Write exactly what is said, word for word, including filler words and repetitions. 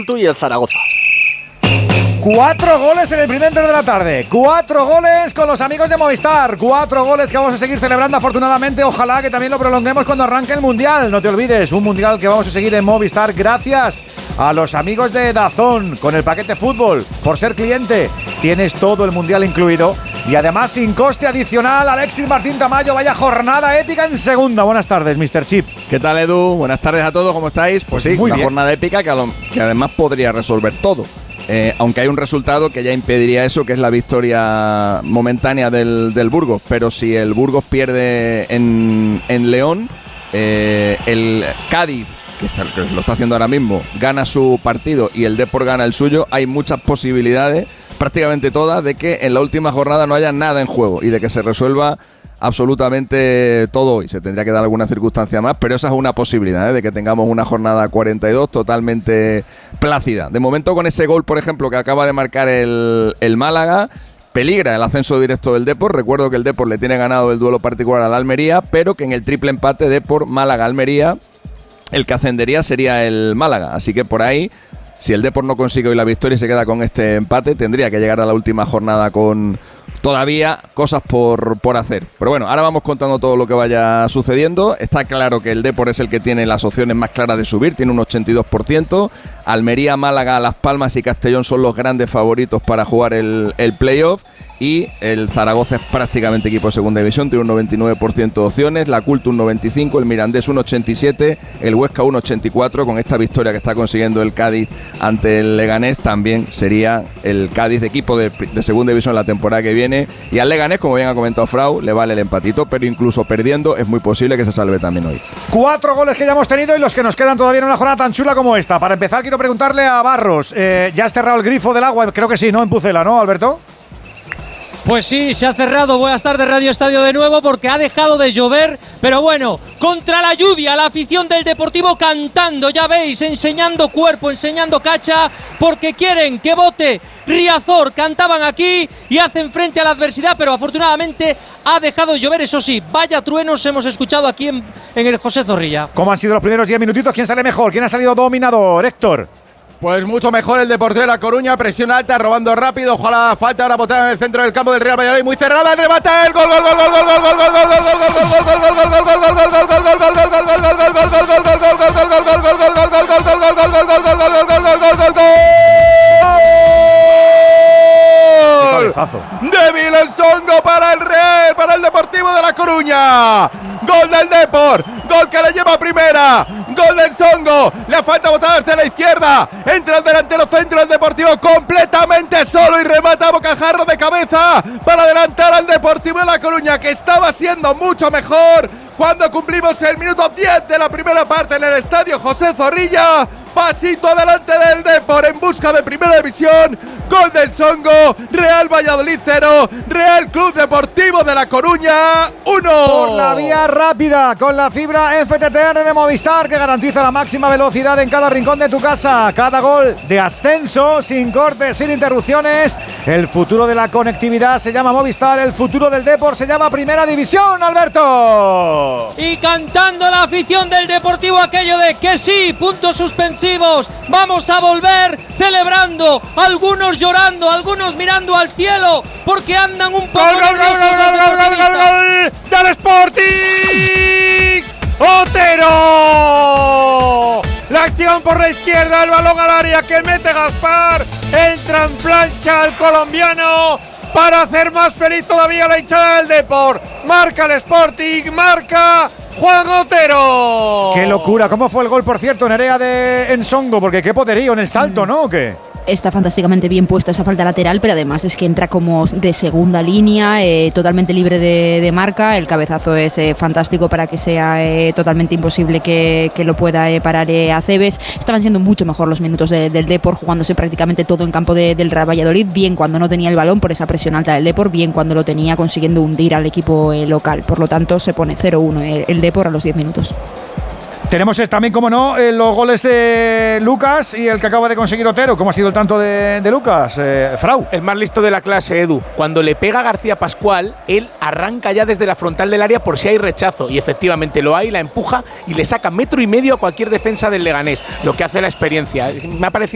y el Zaragoza. Cuatro goles en el primer tren de la tarde. Cuatro goles con los amigos de Movistar. Cuatro goles que vamos a seguir celebrando afortunadamente. Ojalá que también lo prolonguemos cuando arranque el Mundial. No te olvides, un Mundial que vamos a seguir en Movistar gracias a los amigos de DAZN. Con el paquete fútbol, por ser cliente, tienes todo el Mundial incluido. Y además sin coste adicional. Alexis Martín Tamayo, vaya jornada épica en segunda. Buenas tardes, mister Chip. ¿Qué tal, Edu? Buenas tardes a todos, ¿cómo estáis? Pues sí, Muy una bien. jornada épica que, a lo, que además podría resolver todo. Eh, aunque hay un resultado que ya impediría eso, que es la victoria momentánea del, del Burgos. Pero si el Burgos pierde en, en León, eh, el Cádiz, que, está, que lo está haciendo ahora mismo, gana su partido y el Depor gana el suyo, hay muchas posibilidades, prácticamente todas, de que en la última jornada no haya nada en juego y de que se resuelva absolutamente todo hoy. Se tendría que dar alguna circunstancia más, pero esa es una posibilidad, ¿eh? De que tengamos una jornada cuarenta y dos totalmente plácida. De momento, con ese gol, por ejemplo, que acaba de marcar el, el Málaga, peligra el ascenso directo del Depor. Recuerdo que el Depor le tiene ganado el duelo particular al Almería, pero que en el triple empate Depor, Málaga, Almería, el que ascendería sería el Málaga. Así que por ahí, si el Depor no consigue hoy la victoria y se queda con este empate, tendría que llegar a la última jornada con todavía cosas por, por hacer. Pero bueno, ahora vamos contando todo lo que vaya sucediendo. Está claro que el Depor es el que tiene las opciones más claras de subir, tiene un ochenta y dos por ciento. Almería, Málaga, Las Palmas y Castellón son los grandes favoritos para jugar el, el playoff. Y el Zaragoza es prácticamente equipo de segunda división, tiene un noventa y nueve por ciento de opciones, la Culto un noventa y cinco por ciento, el Mirandés un ochenta y siete por ciento, el Huesca un ochenta y cuatro por ciento. Con esta victoria que está consiguiendo el Cádiz ante el Leganés, también sería el Cádiz de equipo de, de segunda división la temporada que viene. Y al Leganés, como bien ha comentado Frau, le vale el empatito, pero incluso perdiendo es muy posible que se salve también hoy. Cuatro goles que ya hemos tenido y los que nos quedan todavía en una jornada tan chula como esta. Para empezar, quiero preguntarle a Barros, eh, ¿ya has cerrado el grifo del agua? Creo que sí, ¿no? En Pucela, ¿no, Alberto? Pues sí, se ha cerrado. Buenas tardes, Radio Estadio de nuevo, porque ha dejado de llover. Pero bueno, contra la lluvia, la afición del Deportivo cantando, ya veis, enseñando cuerpo, enseñando cacha, porque quieren que vote Riazor. Cantaban aquí y hacen frente a la adversidad, pero afortunadamente ha dejado de llover. Eso sí, vaya truenos hemos escuchado aquí en, en el José Zorrilla. ¿Cómo han sido los primeros diez minutitos? ¿Quién sale mejor? ¿Quién ha salido dominador? Héctor. Pues mucho mejor el Deportivo de La Coruña, presión alta, robando rápido. Ojalá falta ahora botada en el centro del campo del Real Valladolid, muy cerrada, el remate, el gol, gol, gol, gol, gol, gol, gol, gol, gol, gol, débil el Songo para el Real, para el Deportivo de La Coruña. Gol del Depor, gol que le lleva a primera, gol del Songo, le falta botada hacia la izquierda, entra el delantero centro del Deportivo completamente solo y remata a bocajarro de cabeza para adelantar al Deportivo de La Coruña, que estaba siendo mucho mejor cuando cumplimos el minuto diez de la primera parte en el estadio José Zorrilla. Pasito adelante del Depor en busca de primera división. Gol del Songo, Real Valladolid cero, Real Club Deportivo de La Coruña uno. Por la vía rápida, con la fibra F T T R de Movistar, que garantiza la máxima velocidad en cada rincón de tu casa. Cada gol de ascenso, sin cortes, sin interrupciones. El futuro de la conectividad se llama Movistar, el futuro del Depor se llama Primera División, Alberto. Y cantando la afición del Deportivo aquello de que sí, puntos suspensivos, vamos a volver, celebrando, algunos llorando, algunos mirando al cielo, porque andan un poco ¡Gol, gol, gol, gol, gol, gol, gol, gol, gol del Sporting! ¡Otero! La acción por la izquierda, el balón al área que mete Gaspar, entra en plancha el colombiano para hacer más feliz todavía la hinchada del Depor. Marca el Sporting, marca Juan Otero. ¡Qué locura! ¿Cómo fue el gol, por cierto, Nerea de Ensongo? Porque qué poderío en el salto, ¿no? ¿O qué? Está fantásticamente bien puesta esa falta lateral, pero además es que entra como de segunda línea, eh, totalmente libre de, de marca. El cabezazo es eh, fantástico para que sea eh, totalmente imposible que, que lo pueda eh, parar eh, Aceves. Estaban siendo mucho mejor los minutos de, del Depor, jugándose prácticamente todo en campo de, del Real Valladolid, bien cuando no tenía el balón por esa presión alta del Depor, bien cuando lo tenía consiguiendo hundir al equipo eh, local. Por lo tanto, se pone cero uno el, el Depor a los diez minutos. Tenemos también, como no, eh, los goles de Lucas y el que acaba de conseguir Otero. ¿Cómo ha sido el tanto de, de Lucas, eh, Frau? El más listo de la clase, Edu. Cuando le pega a García Pascual, él arranca ya desde la frontal del área por si hay rechazo. Y efectivamente lo hay, la empuja y le saca metro y medio a cualquier defensa del Leganés. Lo que hace la experiencia. Me ha parecido